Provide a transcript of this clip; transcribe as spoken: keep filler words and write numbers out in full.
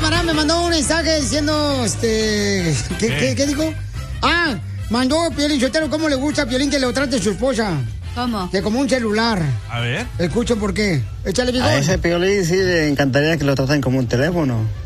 camarada me mandó un mensaje diciendo, este, ¿qué, ¿Qué? ¿qué, qué dijo? Ah, mandó Piolín Sotelo cómo le gusta a Piolín que lo trate su esposa. ¿Cómo? Que como un celular. A ver. Escucho por qué. Échale, Vigor. A ese Piolín sí le encantaría que lo traten como un teléfono.